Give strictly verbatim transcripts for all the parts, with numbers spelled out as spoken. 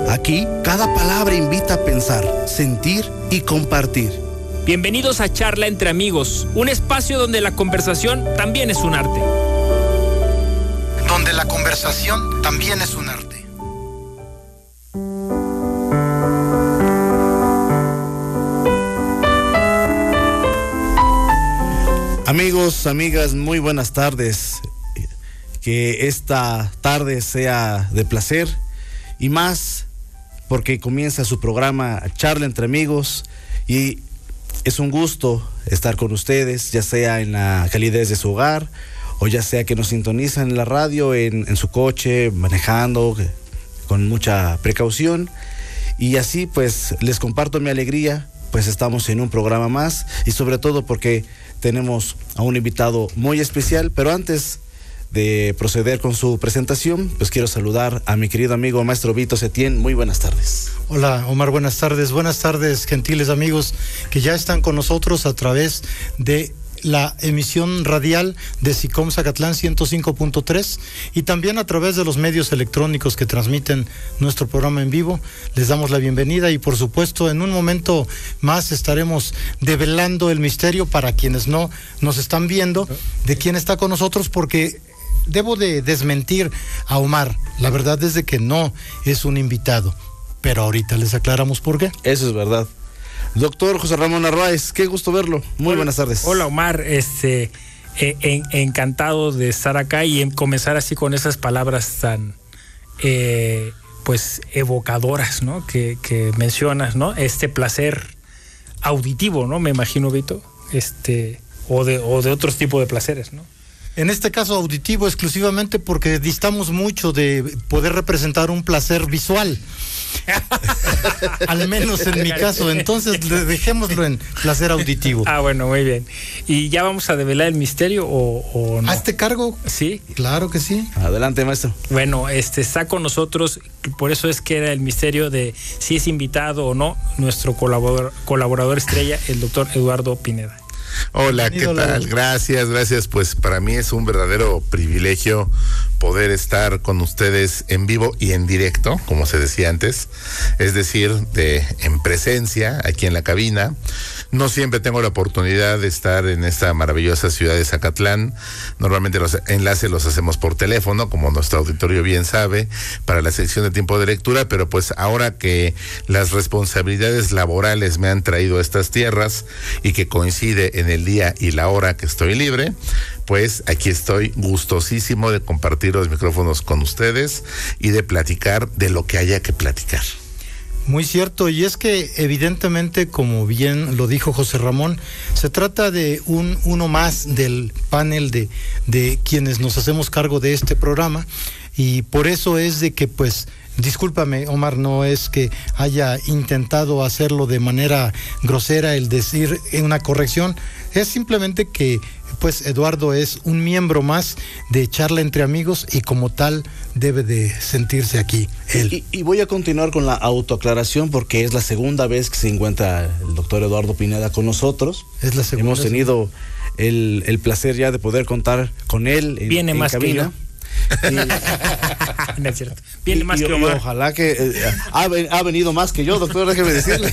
Aquí, cada palabra invita a pensar, sentir y compartir. Bienvenidos a Charla entre Amigos, un espacio donde la conversación también es un arte. Donde la conversación también es un arte. Amigos, amigas, muy buenas tardes. Que esta tarde sea de placer y más porque comienza su programa Charla entre Amigos y es un gusto estar con ustedes, ya sea en la calidez de su hogar o ya sea que nos sintonizan en la radio, en, en su coche, manejando con mucha precaución. Y así pues les comparto mi alegría, pues estamos en un programa más y sobre todo porque tenemos a un invitado muy especial. Pero antes de proceder con su presentación, pues quiero saludar a mi querido amigo maestro Vito Setién. Muy buenas tardes. Hola Omar, buenas tardes. Buenas tardes, gentiles amigos que ya están con nosotros a través de la emisión radial de SICOM Zacatlán ciento cinco punto tres y también a través de los medios electrónicos que transmiten nuestro programa en vivo. Les damos la bienvenida y por supuesto en un momento más estaremos develando el misterio para quienes no nos están viendo de quién está con nosotros, porque debo de desmentir a Omar. La verdad es de que no es un invitado, pero ahorita les aclaramos por qué. Eso es verdad. Doctor José Ramón Narváez, qué gusto verlo. Muy hola, buenas tardes. Hola Omar, este, eh, en, encantado de estar acá y en comenzar así con esas palabras tan, eh, pues, evocadoras, ¿no? Que, que mencionas, ¿no? Este placer auditivo, ¿no? Me imagino, Vito, este, o de, o de otros tipos de placeres, ¿no? En este caso auditivo exclusivamente porque distamos mucho de poder representar un placer visual. Al menos en mi caso, entonces dejémoslo en placer auditivo. Ah, bueno, muy bien. ¿Y ya vamos a develar el misterio o, o no? ¿A este cargo? Sí. Claro que sí. Adelante, maestro. Bueno, este está con nosotros, por eso es que era el misterio de si es invitado o no, nuestro colaborador, colaborador estrella, el doctor Eduardo Pineda. Hola, ¿qué tal? Gracias, gracias. Pues para mí es un verdadero privilegio poder estar con ustedes en vivo y en directo, como se decía antes, es decir, de en presencia aquí en la cabina. No siempre tengo la oportunidad de estar en esta maravillosa ciudad de Zacatlán. Normalmente los enlaces los hacemos por teléfono, como nuestro auditorio bien sabe, para la sección de tiempo de lectura, pero pues ahora que las responsabilidades laborales me han traído a estas tierras y que coincide en el día y la hora que estoy libre, pues aquí estoy gustosísimo de compartir los micrófonos con ustedes y de platicar de lo que haya que platicar. Muy cierto, y es que evidentemente, como bien lo dijo José Ramón, se trata de un uno más del panel de, de quienes nos hacemos cargo de este programa, y por eso es de que, pues, discúlpame, Omar, no es que haya intentado hacerlo de manera grosera el decir una corrección, es simplemente que pues Eduardo es un miembro más de Charla entre Amigos y como tal debe de sentirse aquí él. Y, y voy a continuar con la autoaclaración porque es la segunda vez que se encuentra el doctor Eduardo Pineda con nosotros. Es la segunda. Hemos tenido el, el placer ya de poder contar con él en, Viene en más cabina. Que yo. Y, no es cierto. Viene y, más y, que Omar. Y ojalá que eh, ha, ha venido más que yo, doctor, déjeme decirle.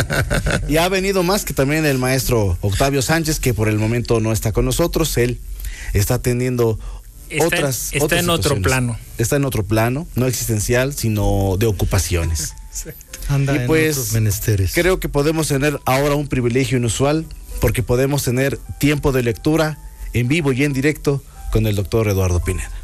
Y ha venido más que también el maestro Octavio Sánchez, que por el momento no está con nosotros. Él está atendiendo está, otras está otras en otro plano. Está en otro plano, no existencial, sino de ocupaciones. Anda y en pues otros menesteres. Creo que podemos tener ahora un privilegio inusual porque podemos tener tiempo de lectura en vivo y en directo con el doctor Eduardo Pineda.